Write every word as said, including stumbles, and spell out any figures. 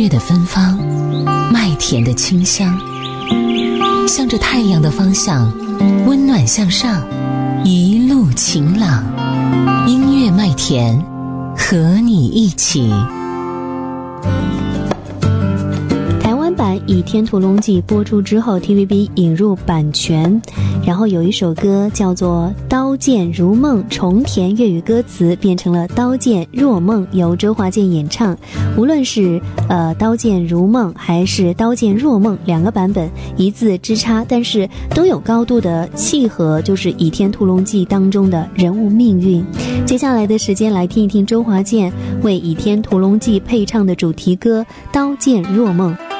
月的芬芳，麦田的清香，向着太阳的方向，温暖向上，一路晴朗。音乐麦田，和你一起。 版《倚天屠龙记》播出之后 T V B 引入版权，然后有一首歌叫做《刀剑如梦》，重填粤语歌词变成了《刀剑若梦》，由周华健演唱。无论是呃《刀剑如梦》还是《刀剑若梦》两个版本一字之差，但是都有高度的契合，就是《倚天屠龙记》当中的人物命运。接下来的时间来听一听周华健为《倚天屠龙记》配唱的主题歌《刀剑若梦》。